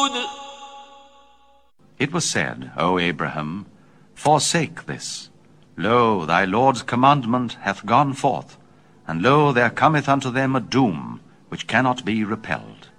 It was said, O Abraham, forsake this. Lo, thy Lord's commandment hath gone forth, and lo, there cometh unto them a doom which cannot be repelled.